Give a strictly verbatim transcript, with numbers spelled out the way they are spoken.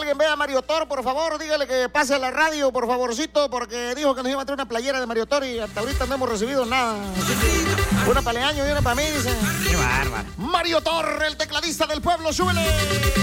alguien ve a Mario Tor, por favor, dígale que pase a la radio, por favorcito, porque dijo que nos iba a traer una playera de Mario Tor y hasta ahorita no hemos recibido nada. Una para Leaño y una para mí, dice. Qué bárbaro. Mario Tor, el tecladista del pueblo, súbele.